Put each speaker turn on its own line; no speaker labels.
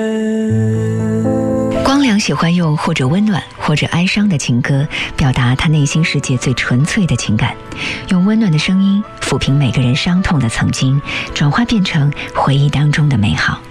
光良喜欢用或者温暖或者哀伤的情歌表达他内心世界最纯粹的情感，用温暖的声音抚平每个人伤痛的曾经，转化变成回忆当中的美好。